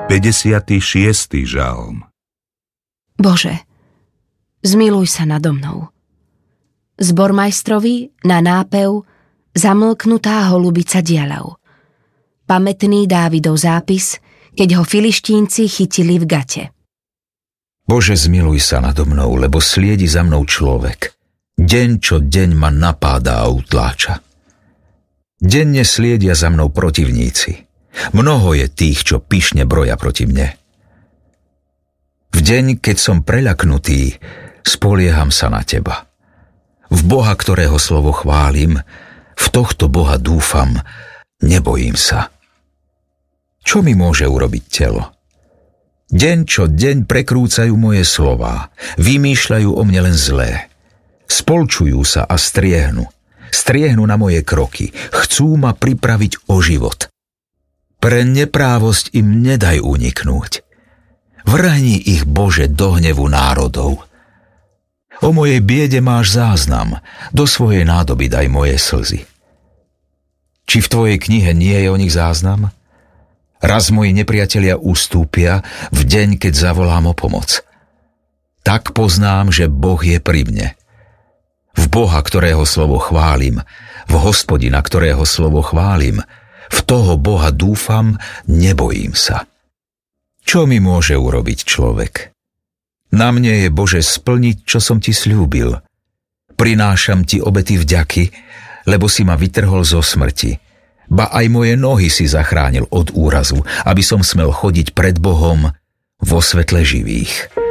56. žalm. Bože, zmiluj sa nado mnou. Zbormajstrovi na nápev zamlknutá holubica dialav. Pamätný Dávidov zápis, keď ho filištínci chytili v gate. Bože, zmiluj sa nado mnou, lebo sliedi za mnou človek. Deň čo deň ma napáda a utláča. Denne sliedia za mnou protivníci. Mnoho je tých, čo pyšne broja proti mne. V deň, keď som preľaknutý, spolieham sa na teba. V Boha, ktorého slovo chválim, v tohto Boha dúfam, nebojím sa. Čo mi môže urobiť telo? Deň čo deň prekrúcajú moje slová, vymýšľajú o mne len zlé. Spolčujú sa a striehnu na moje kroky, chcú ma pripraviť o život. Pre neprávosť im nedaj uniknúť. Vrhni ich, Bože, do hnevu národov. O mojej biede máš záznam, do svojej nádoby daj moje slzy. Či v tvojej knihe nie je o nich záznam? Raz moji nepriatelia ustúpia v deň, keď zavolám o pomoc. Tak poznám, že Boh je pri mne. V Boha, ktorého slovo chválim, v Hospodina, ktorého slovo chválim, v toho Boha dúfam, nebojím sa. Čo mi môže urobiť človek? Na mne je, Bože, splniť, čo som ti sľúbil. Prinášam ti obety vďaky, lebo si ma vytrhol zo smrti. Ba aj moje nohy si zachránil od úrazu, aby som smel chodiť pred Bohom vo svetle živých.